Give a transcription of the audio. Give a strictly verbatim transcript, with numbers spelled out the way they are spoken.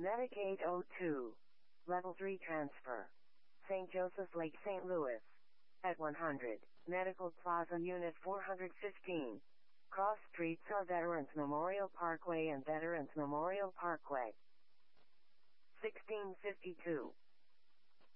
Medic eight oh two. Level three transfer. Saint Joseph Lake, Saint Louis. At one hundred. Medical Plaza Unit four fifteen. Cross streets are Veterans Memorial Parkway and Veterans Memorial Parkway. sixteen fifty-two.